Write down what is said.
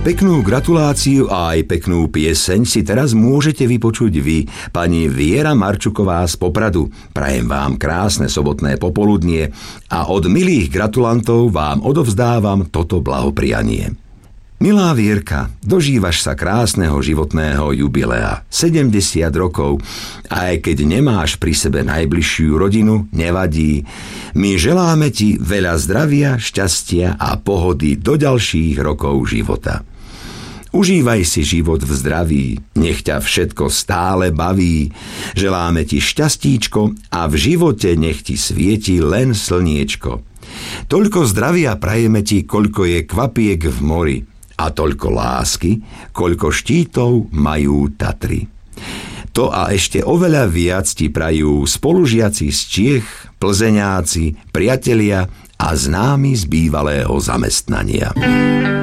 Peknú gratuláciu a aj peknú pieseň si teraz môžete vypočuť vy, pani Viera Marčuková z Popradu. Prajem vám krásne sobotné popoludnie a od milých gratulantov vám odovzdávam toto blahoprianie. Milá Vierka, dožívaš sa krásneho životného jubilea, 70 rokov, a aj keď nemáš pri sebe najbližšiu rodinu, nevadí. My želáme ti veľa zdravia, šťastia a pohody do ďalších rokov života. Užívaj si život v zdraví, nech ťa všetko stále baví. Želáme ti šťastíčko a v živote nech ti svieti len slniečko. Toľko zdravia prajeme ti, koľko je kvapiek v mori, a toľko lásky, koľko štítov majú Tatry. To a ešte oveľa viac ti prajú spolužiaci z Čiech, plzeňáci, priatelia a známi z bývalého zamestnania.